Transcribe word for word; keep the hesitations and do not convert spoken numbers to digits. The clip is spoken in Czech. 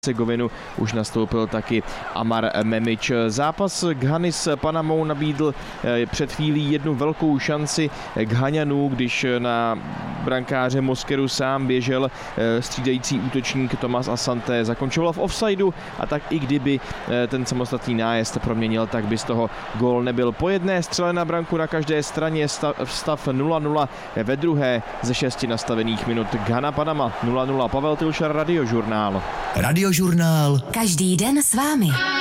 Hercegovinu už nastoupil taky Amar Memič. Zápas Ghany s Panamou nabídl před chvílí jednu velkou šanci Ghaňanů, když na brankáře Mosqueru sám běžel střídající útočník Thomas Asante. Zakončoval v offsideu a tak i kdyby ten samostatný nájezd proměnil, tak by z toho gól nebyl. Po jedné střele na branku na každé straně stav nula nula ve druhé ze šesti nastavených minut. Ghana Panama nula nula. Pavel Tilšar, Radiožurnál. Radiožurnál. Každý den s vámi.